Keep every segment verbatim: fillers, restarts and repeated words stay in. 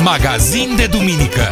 Magazin de duminică.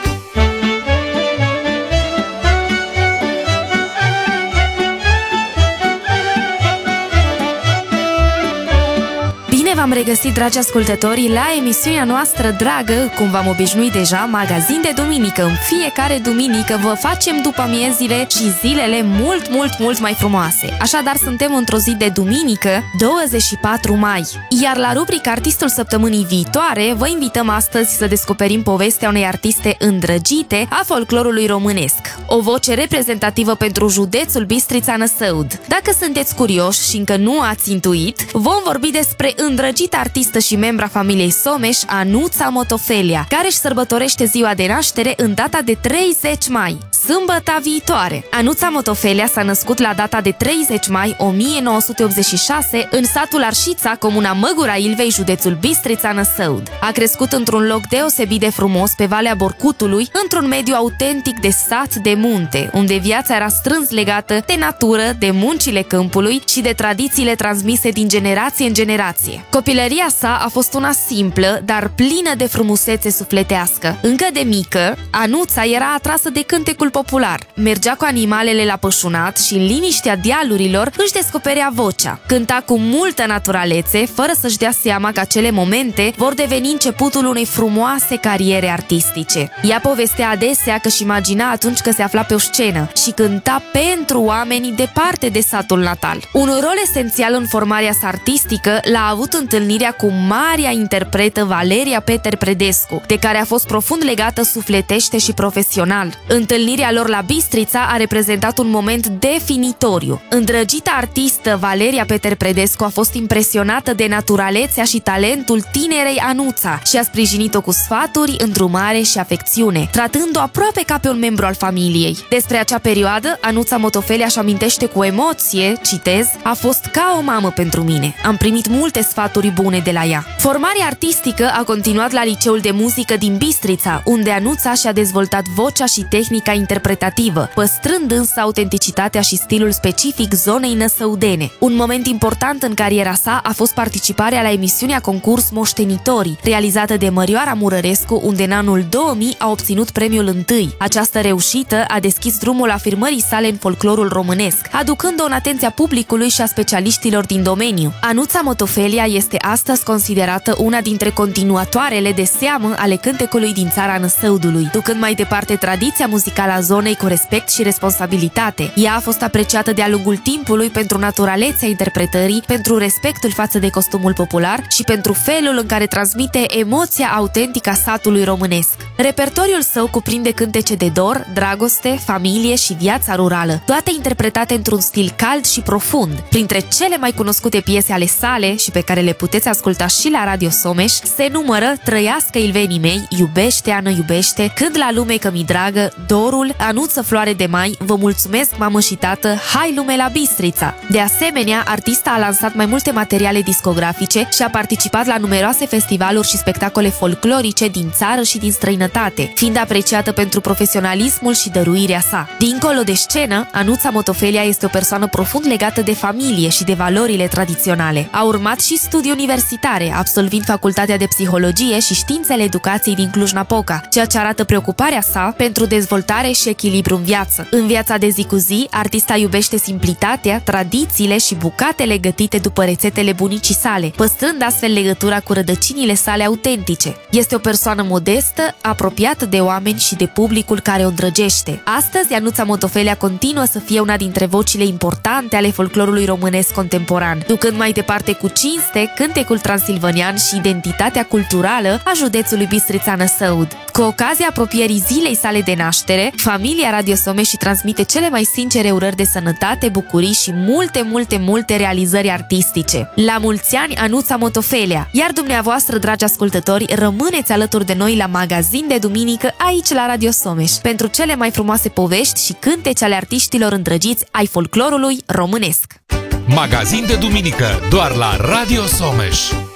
V-am regăsit, dragi ascultători, la emisiunea noastră dragă, cum v-am obișnuit deja, Magazin de duminică. În fiecare duminică vă facem după amiezile și zilele mult, mult, mult mai frumoase. Așadar, suntem într-o zi de duminică, douăzeci și patru mai. Iar la rubrica Artistul Săptămânii viitoare, vă invităm astăzi să descoperim povestea unei artiste îndrăgite a folclorului românesc. O voce reprezentativă pentru județul Bistrița-Năsăud. Dacă sunteți curioși și încă nu ați intuit, vom vorbi despre îndrăgite Îndrăgită artistă și membra familiei Someș, Anuța Motofelia, care își sărbătorește ziua de naștere în data de treizeci mai, sâmbăta viitoare. Anuța Motofelia s-a născut la data de treizeci mai o mie nouă sute optzeci și șase în satul Arșița, comuna Măgura Ilvei, județul Bistrița-Năsăud. A crescut într-un loc deosebit de frumos pe Valea Borcutului, într-un mediu autentic de sat de munte, unde viața era strâns legată de natură, de muncile câmpului și de tradițiile transmise din generație în generație. Copilăria sa a fost una simplă, dar plină de frumusețe sufletească. Încă de mică, Anuța era atrasă de cântecul popular. Mergea cu animalele la pășunat și în liniștea dealurilor își descoperea vocea. Cânta cu multă naturalețe, fără să-și dea seama că acele momente vor deveni începutul unei frumoase cariere artistice. Ea povestea adesea că își imagina atunci că se afla pe o scenă și cânta pentru oamenii departe de satul natal. Un rol esențial în formarea sa artistică l-a avut întâlnirea cu marea interpretă Valeria Peter Predescu, de care a fost profund legată sufletește și profesional. Întâlnirea lor la Bistrița a reprezentat un moment definitoriu. Îndrăgita artistă Valeria Peter Predescu a fost impresionată de naturalețea și talentul tinerei Anuța și a sprijinit-o cu sfaturi, îndrumare și afecțiune, tratând-o aproape ca pe un membru al familiei. Despre acea perioadă, Anuța Motofelia își amintește cu emoție, citez, "A fost ca o mamă pentru mine. Am primit multe sfaturi bune de la ea." Formarea artistică a continuat la Liceul de Muzică din Bistrița, unde Anuța și-a dezvoltat vocea și tehnica interpretativă, păstrând însă autenticitatea și stilul specific zonei năsăudene. Un moment important în cariera sa a fost participarea la emisiunea concurs Moștenitorii, realizată de Mărioara Murărescu, unde în anul două mii a obținut premiul întâi. Această reușită a deschis drumul afirmării sale în folclorul românesc, aducând-o în atenția publicului și a specialiștilor din domeniu. Anuța Motofelia este astăzi considerată una dintre continuatoarele de seamă ale cântecului din țara Năsăudului, ducând mai departe tradiția muzicală a zonei cu respect și responsabilitate. Ea a fost apreciată de-a lungul timpului pentru naturalețea interpretării, pentru respectul față de costumul popular și pentru felul în care transmite emoția autentică a satului românesc. Repertoriul său cuprinde cântece de dor, dragoste, familie și viața rurală, toate interpretate într-un stil cald și profund. Printre cele mai cunoscute piese ale sale și pe care le puteți asculta și la Radio Someș se numără Trăiască ilvenii mei, Iubește, Ană, iubește, Când la lume că mi dragă, Dorul, Anuță floare de mai, Vă mulțumesc mamă și tată, Hai lume la Bistrița. De asemenea, artista a lansat mai multe materiale discografice și a participat la numeroase festivaluri și spectacole folclorice din țară și din străinătate, fiind apreciată pentru profesionalismul și dăruirea sa. Dincolo de scenă, Anuța Motofelia este o persoană profund legată de familie și de valorile tradiționale. A urmat și studii universitare, absolvind Facultatea de Psihologie și Științele Educației din Cluj-Napoca, ceea ce arată preocuparea sa pentru dezvoltare și echilibru în viață. În viața de zi cu zi, artista iubește simplitatea, tradițiile și bucatele gătite după rețetele bunicii sale, păstrând astfel legătura cu rădăcinile sale autentice. Este o persoană modestă, apropiată de oameni și de publicul care o îndrăgește. Astăzi, Anuța Motofelia continuă să fie una dintre vocile importante ale folclorului românesc contemporan, ducând mai departe cu cinste cântecul transilvanian și identitatea culturală a județului Bistrița-Năsăud. Cu ocazia apropierii zilei sale de naștere, familia Radio Someș și transmite cele mai sincere urări de sănătate, bucurii și multe, multe, multe realizări artistice. La mulți ani, Anuța Motofelia! Iar dumneavoastră, dragi ascultători, rămâneți alături de noi la Magazin de duminică aici la Radio Someș pentru cele mai frumoase povești și cântece ale artiștilor îndrăgiți ai folclorului românesc. Magazin de duminică doar la Radio Someș.